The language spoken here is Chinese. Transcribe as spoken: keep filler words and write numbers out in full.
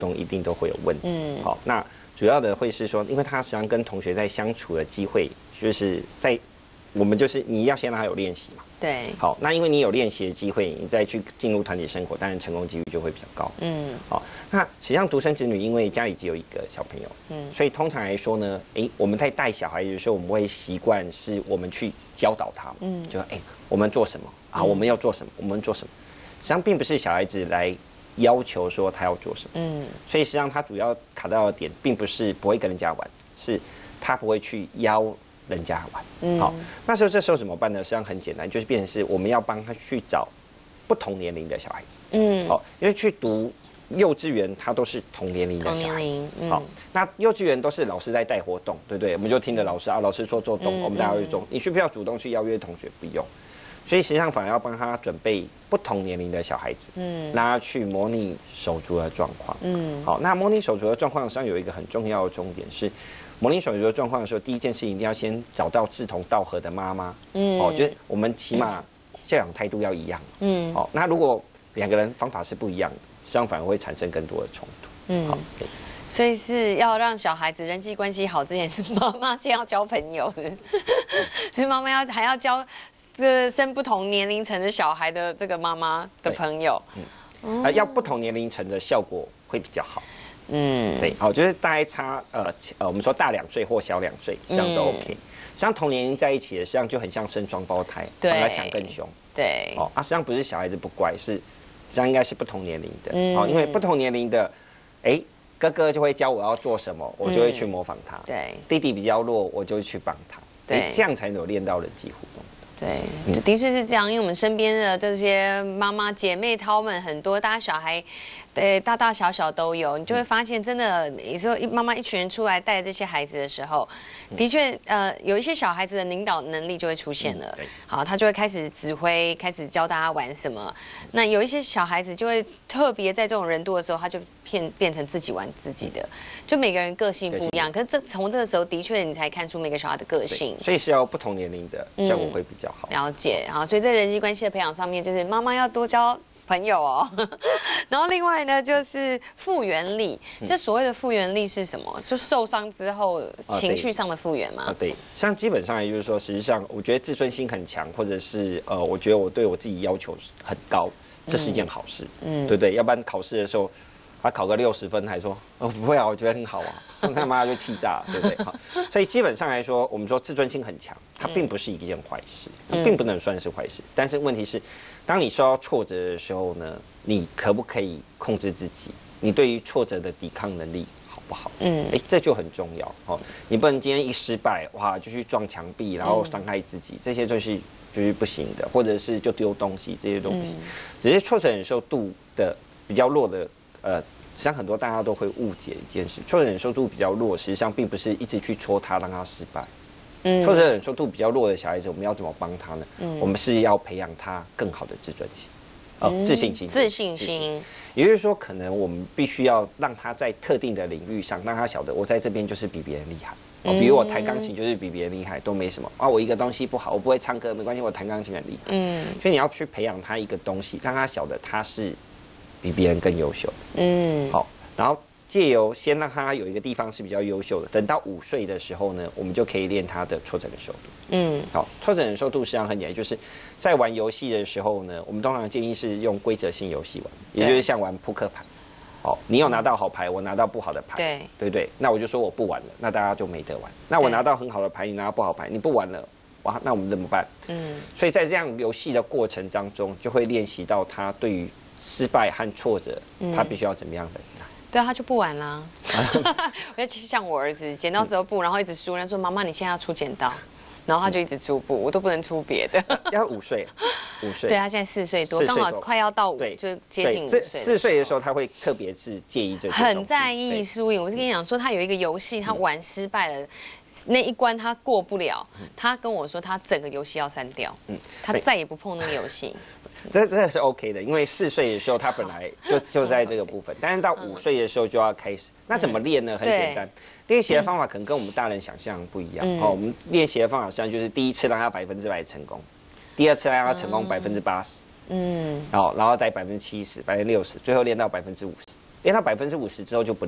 动一定都会有问题。 嗯， 好，那主要的会是说，因为他实际上跟同学在相处的机会，就是在我们就是你要先让他有练习嘛。 对， 好，那因为你有练习的机会，你再去进入团体生活，当然成功几率就会比较高。 嗯， 好，那实际上独生子女因为家里只有一个小朋友，嗯，所以通常来说呢，哎，我们在带小孩的时候，我们会习惯是我们去教导他，嗯，就哎，我们做什么啊？我们要做什么？我们做什么？实际上并不是小孩子来要求说他要做什么，嗯，所以实际上他主要卡到的点，并不是不会跟人家玩，是他不会去邀人家玩。嗯，好，那时候这时候怎么办呢？实际上很简单，就是变成是我们要帮他去找不同年龄的小孩子。嗯，好，因为去读幼稚园，他都是同年龄的小孩子。嗯、好，那幼稚园都是老师在带活动，对不对？我们就听着老师啊，老师说做动，嗯、我们大家会做。你需不需要主动去邀约同学？不用。所以实际上反而要帮他准备不同年龄的小孩子，嗯，让他去模拟手足的状况。嗯，好，那模拟手足的状况上有一个很重要的重点是。模拟手足的状况的时候，第一件事情一定要先找到志同道合的妈妈。嗯，哦，就是我们起码教养态度要一样。嗯，哦，那如果两个人方法是不一样的，实际上反而会产生更多的冲突。嗯，好， 所以是要让小孩子人际关系好之前，是妈妈先要交朋友的。所以妈妈要还要交这生不同年龄层的小孩的这个妈妈的朋友。 嗯，呃，要不同年龄层的效果会比较好。嗯，对，好，就是大概差呃呃，我们说大两岁或小两岁，这样都 OK。像同年龄在一起的，实际上就很像生双胞胎，反而抢更凶。 对， 哦，啊，实际上不是小孩子不乖，是实际上应该是不同年龄的。嗯，哦，因为不同年龄的，哎，哥哥就会教我要做什么，我就会去模仿他。 对， 弟弟比较弱，我就会去帮他。对，这样才有练到人际互动。 对，的确是这样，因为我们身边的这些妈妈姐妹淘们很多，大家小孩。对，大大小小都有，你就会发现，真的，有时候一妈妈一群人出来带这些孩子的时候，的确，呃，有一些小孩子的领导能力就会出现了。好，他就会开始指挥，开始教大家玩什么。那有一些小孩子就会特别在这种人多的时候，他就变变成自己玩自己的，就每个人个性不一样。可是这从这个时候，的确你才看出每个小孩的个性。 所以是要不同年龄的效果会比较好。 了解，好，所以在人际关系的培养上面，就是妈妈要多教。朋友哦，然后另外呢，就是复原力。这所谓的复原力是什么？就受伤之后情绪上的复原吗？ 啊，对，像基本上也就是说，实际上我觉得自尊心很强，或者是呃，我觉得我对我自己要求很高，这是一件好事，嗯，对不对？要不然考试的时候，他考个六十分，还说哦不会啊，我觉得很好啊，那他妈就气炸了，对不对？好，所以基本上来说，我们说自尊心很强，它并不是一件坏事，它并不能算是坏事，但是问题是。当你受到挫折的时候呢，你可不可以控制自己？你对于挫折的抵抗能力好不好？嗯，哎，这就很重要哦。你不能今天一失败，哇，就去撞墙壁，然后伤害自己，这些就是就是不行的，或者是就丢东西，这些都不行。只是挫折忍受度的比较弱的，呃，实际上很多大家都会误解一件事：挫折忍受度比较弱，实际上并不是一直去戳他让他失败。挫折忍受度比较弱的小孩子，我们要怎么帮他呢？嗯、我们是要培养他更好的自尊心，哦，自信心， 自信心。 也就是说，可能我们必须要让他在特定的领域上，让他晓得我在这边就是比别人厉害。哦，比如我弹钢琴就是比别人厉害，都没什么啊。我一个东西不好，我不会唱歌没关系，我弹钢琴很厉害。嗯，所以你要去培养他一个东西，让他晓得他是比别人更优秀的。嗯，好，然后。借由先让他有一个地方是比较优秀的，等到五岁的时候呢，我们就可以练他的挫折忍受度。嗯，好，挫折忍受度实际上很简单，就是在玩游戏的时候呢，我们通常建议是用规则性游戏玩，也就是像玩扑克牌。哦，你有拿到好牌，我拿到不好的牌，对对对，那我就说我不玩了，那大家就没得玩。那我拿到很好的牌，你拿到不好牌，你不玩了，哇，那我们怎么办？嗯，所以在这样游戏的过程当中，就会练习到他对于失败和挫折，他必须要怎么样忍耐。 对啊，他就不玩啦。我就像我儿子剪刀石头布，然后一直输，人家说妈妈你现在要出剪刀，然后他就一直出布，我都不能出别的。 要五岁，五岁。 对他现在四岁多，刚好快要到五，就接近五岁。 四岁的时候他会特别是介意这个， 很在意输赢。我是跟你讲说，他有一个游戏，他玩失败了。那一关他过不了，他跟我说他整个游戏要删掉，嗯，他再也不碰那个游戏。 这这是 OK 的，因为四岁的时候他本来就就在这个部分，但是到五岁的时候就要开始。那怎么练呢？很简单，练习的方法可能跟我们大人想象不一样。哦，我们练习的方法实际上就是第一次让他百分之百成功，第二次让他成功百分之八十，嗯，然后然后再百分之七十、百分之六十，最后练到百分之五十。 练到百分之五十之后就不